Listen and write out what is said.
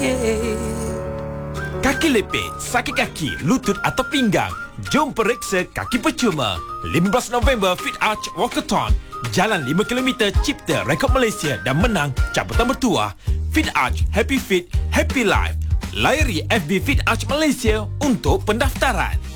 Kaki lepit, sakit kaki, lutut atau pinggang, jom periksa kaki percuma. 15 November Fit Arch Walkathon. Jalan 5 km cipta rekod Malaysia dan menang cabutan bertuah. Fit Arch, Happy Fit, Happy Life. Layari FB Fit Arch Malaysia untuk pendaftaran.